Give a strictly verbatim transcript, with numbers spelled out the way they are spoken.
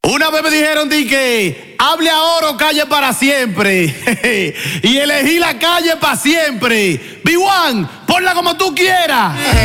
Una vez me dijeron di que hable ahora o calle para siempre. Y elegí la calle para siempre. B uno, ponla como tú quieras.